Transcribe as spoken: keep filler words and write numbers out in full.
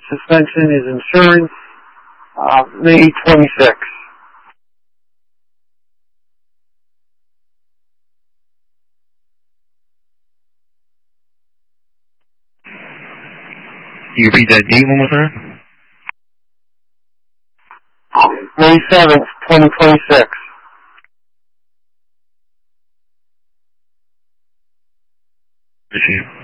suspension is insurance, uh, May twenty-sixth. Can you repeat that date one more time? May seventh, twenty twenty-six. Appreciate it.